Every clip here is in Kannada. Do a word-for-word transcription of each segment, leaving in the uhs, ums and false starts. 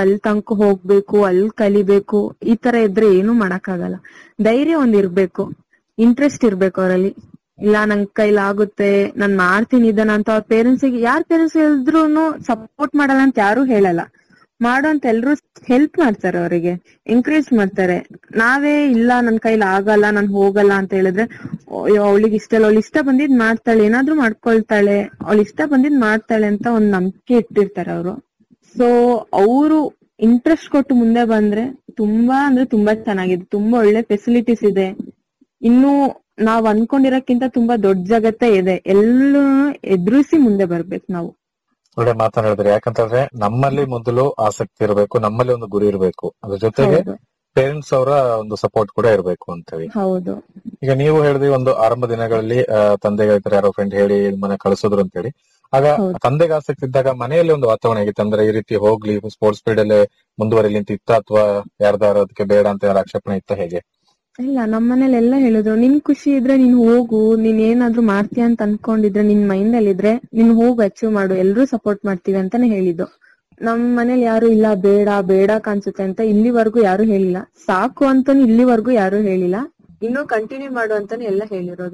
ಅಲ್ಲಿ ತನಕ ಹೋಗ್ಬೇಕು, ಅಲ್ಲಿ ಕಲಿಬೇಕು, ಈ ತರ ಇದ್ರೆ ಏನು ಮಾಡಕ್ಕಾಗಲ್ಲ. ಧೈರ್ಯ ಒಂದ್ ಇರ್ಬೇಕು, ಇಂಟ್ರೆಸ್ಟ್ ಇರ್ಬೇಕು ಅವರಲ್ಲಿ. ಇಲ್ಲ ನನ್ ಕೈಲಾಗುತ್ತೆ, ನಾನ್ ಮಾಡ್ತೀನಿ ಇದನ್ನ ಅಂತ ಅವ್ರ ಪೇರೆಂಟ್ಸ್ ಗೆ, ಯಾರ್ ಪೇರೆಂಟ್ಸ್ ಹೇಳಿದ್ರು ಸಪೋರ್ಟ್ ಮಾಡಲ್ಲ ಅಂತ ಯಾರು ಹೇಳಲ್ಲ. ಮಾಡೋ ಅಂತ ಎಲ್ರು ಹೆಲ್ಪ್ ಮಾಡ್ತಾರೆ, ಅವರಿಗೆ ಎಂಕರೇಜ್ ಮಾಡ್ತಾರೆ. ನಾವೇ ಇಲ್ಲ ನನ್ ಕೈಲಿ ಆಗಲ್ಲ, ನಾನ್ ಹೋಗಲ್ಲ ಅಂತ ಹೇಳಿದ್ರೆ, ಅವಳಿಗೆ ಇಷ್ಟ ಇಲ್ಲ, ಅವಳು ಇಷ್ಟ ಬಂದಿದ್ ಮಾಡ್ತಾಳೆ, ಏನಾದ್ರೂ ಮಾಡ್ಕೊಳ್ತಾಳೆ, ಅವಳು ಇಷ್ಟ ಬಂದಿದ್ ಮಾಡ್ತಾಳೆ ಅಂತ ಒಂದ್ ನಂಬಿಕೆ ಇಟ್ಟಿರ್ತಾರೆ ಅವರು. ಸೊ ಅವರು ಇಂಟ್ರೆಸ್ಟ್ ಕೊಟ್ಟು ಮುಂದೆ ಬಂದ್ರೆ ತುಂಬಾ ಅಂದ್ರೆ ತುಂಬಾ ಚೆನ್ನಾಗಿದೆ. ತುಂಬಾ ಒಳ್ಳೆ ಫೆಸಿಲಿಟೀಸ್ ಇದೆ. ಇನ್ನು ನಾವ್ ಅನ್ಕೊಂಡಿರಕ್ಕಿಂತ ತುಂಬಾ ದೊಡ್ಡ ಜಗತ್ತೇ ಇದೆ. ಎಲ್ಲೂ ಎದುರಿಸಿ ಮುಂದೆ ಬರ್ಬೇಕು ನಾವು. ಒಳ್ಳೆ ಮಾತನಾಡಿದ್ರಿ. ಯಾಕಂತಂದ್ರೆ ನಮ್ಮಲ್ಲಿ ಮೊದಲು ಆಸಕ್ತಿ ಇರಬೇಕು, ನಮ್ಮಲ್ಲಿ ಒಂದು ಗುರಿ ಇರಬೇಕು, ಅದ್ರ ಜೊತೆಗೆ ಪೇರೆಂಟ್ಸ್ ಅವರ ಒಂದು ಸಪೋರ್ಟ್ ಕೂಡ ಇರಬೇಕು ಅಂತ ಹೇಳಿ. ಹೌದು. ಈಗ ನೀವು ಹೇಳಿದ್ರಿ ಒಂದು ಆರಂಭ ದಿನಗಳಲ್ಲಿ ತಂದೆಗೆ ಯಾರೋ ಫ್ರೆಂಡ್ ಹೇಳಿ ಮನೆ ಕಳಿಸೋದ್ರು ಅಂತ ಹೇಳಿ. ಆಗ ತಂದೆಗೆ ಆಸಕ್ತಿ ಇದ್ದಾಗ ಮನೆಯಲ್ಲಿ ಒಂದು ವಾತಾವರಣ ಹೇಗಿತ್ತು? ಅಂದ್ರೆ ಈ ರೀತಿ ಹೋಗ್ಲಿ ಸ್ಪೋರ್ಟ್ಸ್ ಫೀಲ್ಡ್ ಅಲ್ಲೇ ಮುಂದುವರಿಲಿ ಅಂತ ಇತ್ತ, ಅಥವಾ ಯಾರ್ದಾರ ಅದಕ್ಕೆ ಬೇಡ ಅಂತ ಯಾರು ಆಕ್ಷೇಪಣೆ ಇತ್ತ, ಹೇಗೆ? ಇಲ್ಲ, ನಮ್ಮ ಮನೇಲಿ ಎಲ್ಲ ಹೇಳಿದ್ರು, ನಿನ್ ಖುಷಿ ಇದ್ರೆ ನೀನ್ ಹೋಗು, ನೀನ್ ಏನಾದ್ರೂ ಮಾಡ್ತೀಯ ಅಂತ ಅನ್ಕೊಂಡಿದ್ರೆ, ನಿನ್ ಮೈಂಡ್ ಅಲ್ಲಿ ಇದ್ರೆ ನೀನ್ ಹೋಗು, ಅಚೀವ್ ಮಾಡು, ಎಲ್ರೂ ಸಪೋರ್ಟ್ ಮಾಡ್ತೀವಿ ಅಂತಾನೆ ಹೇಳಿದ್ದು. ನಮ್ ಮನೇಲಿ ಯಾರು ಇಲ್ಲ ಬೇಡ ಬೇಡ ಕಾಣಿಸುತ್ತೆ ಅಂತ ಇಲ್ಲಿವರೆಗೂ ಯಾರು ಹೇಳಿಲ್ಲ. ಸಾಕು ಅಂತಾನು ಇಲ್ಲಿವರೆಗೂ ಯಾರು ಹೇಳಿಲ್ಲ. ಇನ್ನೂ ಕಂಟಿನ್ಯೂ ಮಾಡು ಅಂತಾನೆ ಎಲ್ಲ ಹೇಳಿರೋದು.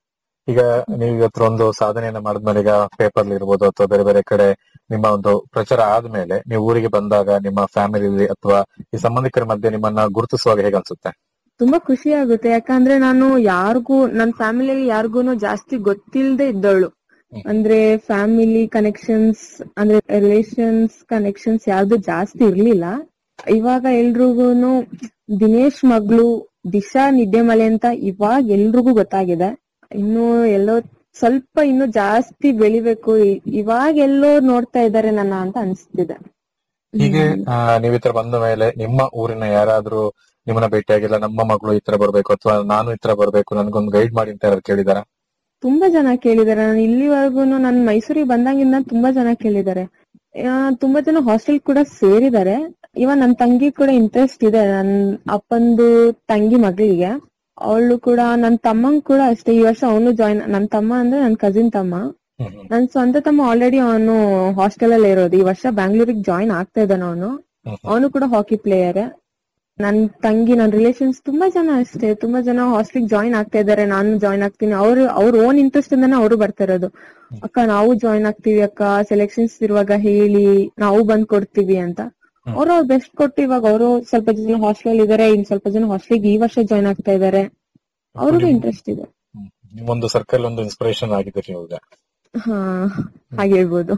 ಈಗ ನೀವು ಇವತ್ತು ಒಂದು ಸಾಧನೆಯನ್ನ ಮಾಡಿದ್ಮೇಲೆ, ಈಗ ಪೇಪರ್ ಇರ್ಬೋದು ಅಥವಾ ಬೇರೆ ಬೇರೆ ಕಡೆ ನಿಮ್ಮ ಒಂದು ಪ್ರಚಾರ ಆದ್ಮೇಲೆ ನೀವು ಊರಿಗೆ ಬಂದಾಗ ನಿಮ್ಮ ಫ್ಯಾಮಿಲಿ ಅಥವಾ ಈ ಸಂಬಂಧಿಕರ ಮಧ್ಯೆ ನಿಮ್ಮನ್ನ ಗುರುತಿಸುವಾಗ ಹೇಗೆ ಅನ್ಸುತ್ತೆ? ತುಂಬಾ ಖುಷಿ ಆಗುತ್ತೆ. ಯಾಕಂದ್ರೆ ನಾನು ಯಾರಿಗೂ, ನನ್ ಫ್ಯಾಮಿಲಿಯಲ್ಲಿ ಯಾರಿಗೂನು ಜಾಸ್ತಿ ಗೊತ್ತಿಲ್ಲದೆ ಇದ್ದವಳು. ಅಂದ್ರೆ ಫ್ಯಾಮಿಲಿ ಕನೆಕ್ಷನ್ಸ್ ಅಂದ್ರೆ ರಿಲೇಷನ್ಸ್ ಕನೆಕ್ಷನ್ಸ್ ಯಾವ್ದು ಜಾಸ್ತಿ ಇರ್ಲಿಲ್ಲ. ಇವಾಗ ಎಲ್ರಿಗೂನು ದಿನೇಶ್ ಮಗಳು ದಿಶಾ ನಿದ್ದೆಮಲೆ ಅಂತ ಇವಾಗ ಎಲ್ರಿಗೂ ಗೊತ್ತಾಗಿದೆ. ಇನ್ನು ಎಲ್ಲೋ ಸ್ವಲ್ಪ ಇನ್ನು ಜಾಸ್ತಿ ಬೆಳಿಬೇಕು. ಇವಾಗ ಎಲ್ಲೋ ನೋಡ್ತಾ ಇದ್ದಾರೆ ನನ್ನ ಅಂತ ಅನ್ಸ್ತಿದೆ. ಹೀಗೆ ನೀವ್ ಈ ತರ ಬಂದ ಮೇಲೆ ನಿಮ್ಮ ಊರಿನ ಯಾರಾದ್ರೂ ನಿಮ್ಮನ್ನ ಭೇಟಿಯಾಗಿಲ್ಲ, ನಮ್ಮ ಮಗಳು ಈ ತರ ಬರ್ಬೇಕು ಅಥವಾ ನಾನು ಈ ತರ ಬರ್ಬೇಕು, ನನ್ಗೊಂದು ಗೈಡ್ ಮಾಡಿ ಅಂತ ಯಾರು ಕೇಳಿದಾರ? ತುಂಬಾ ಜನ ಕೇಳಿದಾರೆ. ನಾನು ಇಲ್ಲಿವರೆಗೂನು ನನ್ ಮೈಸೂರಿಗೆ ಬಂದಾಗಿಂದ ತುಂಬಾ ಜನ ಕೇಳಿದ್ದಾರೆ. ತುಂಬಾ ಜನ ಹಾಸ್ಟೆಲ್ ಕೂಡ ಸೇರಿದ್ದಾರೆ. ಇವನ್ ನನ್ ತಂಗಿ ಕೂಡ ಇಂಟ್ರೆಸ್ಟ್ ಇದೆ, ನನ್ ಅಪ್ಪಂದು ತಂಗಿ ಮಗಳಿಗೆ. ಅವಳು ಕೂಡ, ನನ್ ತಮ್ಮಂಗ್ ಕೂಡ ಅಷ್ಟೇ. ಈ ವರ್ಷ ಅವನು ಜಾಯಿನ್, ನನ್ ತಮ್ಮ ಅಂದ್ರೆ ನನ್ ಕಸಿನ್ ತಮ್ಮ, ನನ್ ಸ್ವಂತ ತಮ್ಮ. ಆಲ್ರೆಡಿ ಅವನು ಹಾಸ್ಟೆಲ್ ಅಲ್ಲಿ ಇರೋದು. ಈ ವರ್ಷ ಬ್ಯಾಂಗ್ಳೂರಿಗೆ ಜಾಯಿನ್ ಆಗ್ತಾ ಇದ್ದಾನ ಅವನು. ಅವನು ಕೂಡ ಹಾಕಿ ಪ್ಲೇಯರ್. ನನ್ ತಂಗಿ, ನನ್ ರಿಲೇಷನ್ಸ್ ತುಂಬಾ ಜನ ಅಷ್ಟೇ, ತುಂಬಾ ಜನ ಹಾಸ್ಟೆಲ್ ಜಾಯಿನ್ ಆಗ್ತಾ ಇದಾರೆ. ನಾನು ಜಾಯಿನ್ ಆಗ್ತೀನಿ, ಅವ್ರು ಅವ್ರ ಓನ್ ಇಂಟ್ರೆಸ್ಟ್ ಇಂದಾನೆ ಅವರು ಬರ್ತಾ ಇರೋದು. ಅಕ್ಕ ನಾವು ಜಾಯಿನ್ ಆಗ್ತೀವಿ ಅಕ್ಕ, ಸೆಲೆಕ್ಷನ್ಸ್ ಇರುವಾಗ ಹೇಳಿ, ನಾವು ಬಂದ್ ಕೊಡ್ತೀವಿ ಅಂತ. ಅವ್ರು ಅವ್ರು ಬೆಸ್ಟ್ ಕೊಟ್ಟು ಇವಾಗ ಅವರು ಸ್ವಲ್ಪ ಜನ ಹಾಸ್ಟೆಲ್ ಇದಾರೆ, ಇನ್ ಸ್ವಲ್ಪ ಜನ ಹಾಸ್ಟೆಲ್ ಈ ವರ್ಷ ಜಾಯಿನ್ ಆಗ್ತಾ ಇದಾರೆ. ಅವ್ರಿಗೂ ಇಂಟ್ರೆಸ್ಟ್ ಇದೆ. ನಿಮ್ಮೊಂದು ಸರ್ಕಲ್ ಒಂದು ಇನ್ಸ್ಪಿರೇಷನ್ ಆಗಿದೆ ಇವಾಗ. ಹಾ, ಹಾಗೆ ಹೇಳ್ಬೋದು.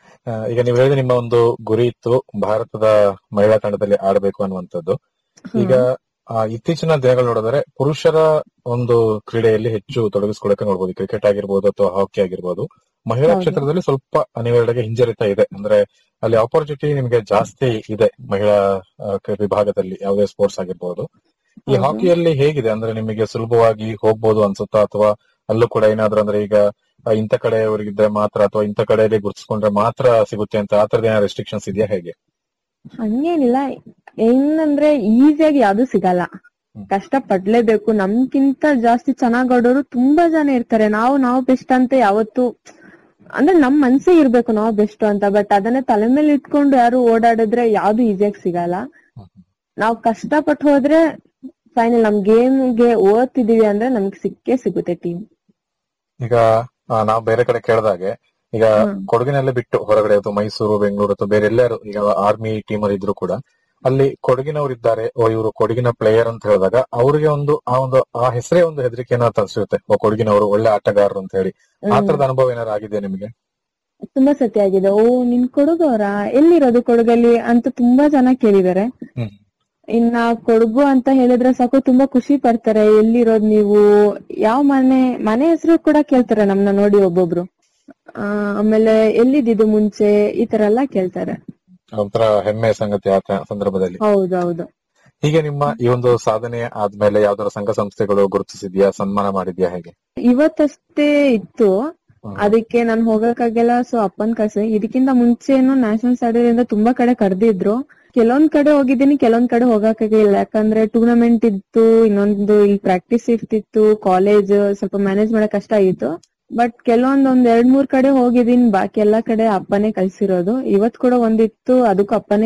ಈಗ ನೀವು ಹೇಳಿದ್ರೆ ನಿಮ್ಮ ಒಂದು ಗುರಿ ಇತ್ತು ಭಾರತದ ಮಹಿಳಾ ತಂಡದಲ್ಲಿ ಆಡಬೇಕು ಅನ್ನುವಂಥದ್ದು. ಈಗ ಇತ್ತೀಚಿನ ದಿನಗಳು ನೋಡಿದ್ರೆ ಪುರುಷರ ಒಂದು ಕ್ರೀಡೆಯಲ್ಲಿ ಹೆಚ್ಚು ತೊಡಗಿಸ್ಕೊಳ್ಳಕ್ಕೆ ನೋಡ್ಬೋದು. ಕ್ರಿಕೆಟ್ ಆಗಿರ್ಬೋದು ಅಥವಾ ಹಾಕಿ ಆಗಿರ್ಬೋದು. ಮಹಿಳಾ ಕ್ಷೇತ್ರದಲ್ಲಿ ಸ್ವಲ್ಪ ಅನಿವಾರ್ಯವಾಗಿ ಹಿಂಜರಿತ ಇದೆ. ಅಂದ್ರೆ ಅಲ್ಲಿ ಆಪರ್ಚುನಿಟಿ ನಿಮ್ಗೆ ಜಾಸ್ತಿ ಇದೆ ಮಹಿಳಾ ವಿಭಾಗದಲ್ಲಿ, ಯಾವುದೇ ಸ್ಪೋರ್ಟ್ಸ್ ಆಗಿರ್ಬೋದು. ಈ ಹಾಕಿಯಲ್ಲಿ ಹೇಗಿದೆ? ಅಂದ್ರೆ ನಿಮಗೆ ಸುಲಭವಾಗಿ ಹೋಗ್ಬೋದು ಅನ್ಸುತ್ತಾ, ಅಥವಾ ಅಲ್ಲೂ ಕೂಡ ಏನಾದ್ರು ಅಂದ್ರೆ ಈಗ ಇಂಥ ಕಡೆಯವರಿಗಿದ್ರೆ ಮಾತ್ರ ಅಥವಾ ಇಂಥ ಕಡೆಯಲ್ಲಿ ಗುರುತಿಸ್ಕೊಂಡ್ರೆ ಮಾತ್ರ ಸಿಗುತ್ತೆ ಅಂತ ಆತರದ ಏನಾದ್ರು ರೆಸ್ಟ್ರಿಕ್ಷನ್ಸ್ ಇದೆಯಾ, ಹೇಗೆ? ಹಂಗೇನಿಲ್ಲ. ಏನಂದ್ರೆ ಈಸಿಯಾಗಿ ಯಾವ್ದು ಸಿಗಲ್ಲ, ಕಷ್ಟ ಪಡ್ಲೇಬೇಕು. ನಮ್ಗಿಂತ ಜಾಸ್ತಿ ಚೆನ್ನಾಗ್ ಆಡೋರು ತುಂಬಾ ಜನ ಇರ್ತಾರೆ. ನಾವು ನಾವು ಬೆಸ್ಟ್ ಅಂತ ಯಾವತ್ತು, ಅಂದ್ರೆ ನಮ್ ಮನ್ಸಿಗೆ ಇರ್ಬೇಕು ನಾವು ಬೆಸ್ಟ್ ಅಂತ. ಬಟ್ ಅದನ್ನ ತಲೆ ಮೇಲೆ ಇಟ್ಕೊಂಡು ಯಾರು ಓಡಾಡಿದ್ರೆ ಯಾವ್ದು ಈಸಿಯಾಗಿ ಸಿಗಲ್ಲ. ನಾವ್ ಕಷ್ಟ ಪಟ್ಟು ಹೋದ್ರೆ ಫೈನಲ್ ನಮ್ ಗೇಮ್ಗೆ ಓದ್ತಿದೀವಿ ಅಂದ್ರೆ ನಮ್ಗೆ ಸಿಕ್ಕೇ ಸಿಗುತ್ತೆ ಟೀಮ್. ಈಗ ನಾವ್ ಬೇರೆ ಕಡೆ ಕೇಳಿದಾಗೆ, ಈಗ ಕೊಡಗಿನಲ್ಲೇ ಬಿಟ್ಟು ಹೊರಗಡೆ ಅಥವಾ ಮೈಸೂರು, ಬೆಂಗಳೂರು ಅಥವಾ ಬೇರೆ ಎಲ್ಲರೂ ಈಗ ಆರ್ಮಿ ಟೀಮ್ ಅಲ್ಲಿ ಇದ್ರು ಕೂಡ ಅಲ್ಲಿ ಕೊಡಗಿನವ್ರು ಇದ್ದಾರೆ, ಓ ಇವರು ಕೊಡಗಿನ ಪ್ಲೇಯರ್ ಅಂತ ಹೇಳಿದಾಗ ಅವ್ರಿಗೆ ಒಂದು ಆ ಒಂದು ಆ ಹೆಸರೇ ಒಂದು ಹೆದರಿಕೆನ ತರಿಸಿರುತ್ತೆ. ಓ ಕೊಡಗಿನವರು ಒಳ್ಳೆ ಆಟಗಾರರು ಅಂತ ಹೇಳಿ. ಆ ತರದ ಅನುಭವ ಏನಾರು ಆಗಿದೆ ನಿಮಗೆ? ತುಂಬಾ ಸತಿ ಆಗಿದೆ. ಓ ನಿನ್ ಕೊಡಗವರ, ಎಲ್ಲಿರೋದು ಕೊಡಗಲ್ಲಿ ಅಂತ ತುಂಬಾ ಜನ ಕೇಳಿದ್ದಾರೆ. ಇನ್ನ ಕೊಡಗು ಅಂತ ಹೇಳಿದ್ರೆ ಸಾಕು ತುಂಬಾ ಖುಷಿ ಪಡ್ತಾರೆ. ಎಲ್ಲಿರೋದ್ ನೀವು, ಯಾವ ಮನೆ ಮನೆ ಹೆಸರು ಕೂಡ ಕೇಳ್ತಾರೆ ನಮ್ನ ನೋಡಿ ಒಬ್ಬೊಬ್ರು. ಆ ಆಮೇಲೆ ಎಲ್ಲಿದ್ದು ಮುಂಚೆ, ಈ ತರ ಎಲ್ಲಾ ಕೇಳ್ತಾರೆ. ಒಂಥರ ಹೆಮ್ಮೆ ಸಂಗತಿ ಆ ಸಂದರ್ಭದಲ್ಲಿ. ಹೌದೌದು. ಹೀಗೆ ನಿಮ್ಮ ಈ ಒಂದು ಸಾಧನೆ ಆದ್ಮೇಲೆ ಯಾವ್ದಾರ ಸಂಘ ಸಂಸ್ಥೆಗಳು ಗುರುತಿಸಿದ್ಯಾ, ಸನ್ಮಾನ ಮಾಡಿದ್ಯಾ, ಹೇಗೆ? ಇವತ್ತಷ್ಟೇ ಇತ್ತು, ಅದಕ್ಕೆ ನಾನ್ ಹೋಗಕ್ಕಾಗೆಲ್ಲ. ಸೊ ಅಪ್ಪನ್ ಕಸ ಇದಕ್ಕಿಂತ ಮುಂಚೆನು ನ್ಯಾಷನಲ್ ಸ್ಟಾಡಿಯಿಂದ ತುಂಬಾ ಕಡೆ ಕರೆದಿದ್ರು. ಕೆಲವೊಂದ್ ಕಡೆ ಹೋಗಿದ್ದೀನಿ, ಕೆಲವೊಂದ್ ಕಡೆ ಹೋಗಕ್ಕಾಗಿಲ್ಲ. ಯಾಕಂದ್ರೆ ಟೂರ್ನಮೆಂಟ್ ಇತ್ತು, ಇನ್ನೊಂದು ಇಲ್ಲಿ ಪ್ರಾಕ್ಟೀಸ್ ಇರ್ತಿತ್ತು, ಕಾಲೇಜ್ ಸ್ವಲ್ಪ ಮ್ಯಾನೇಜ್ ಮಾಡಕ್ ಕಷ್ಟ ಆಗಿತ್ತು. ಬಟ್ ಕೆಲವೊಂದ್ ಒಂದ್ ಎರಡ್ ಮೂರ್ ಕಡೆ ಹೋಗಿದೀನಿ. ಬಾಕಿ ಎಲ್ಲಾ ಕಡೆ ಅಪ್ಪನೇ ಕಳ್ಸಿರೋದು. ಇವತ್ ಕೂಡ ಒಂದಿತ್ತು, ಅದಕ್ಕೂ ಅಪ್ಪನೇ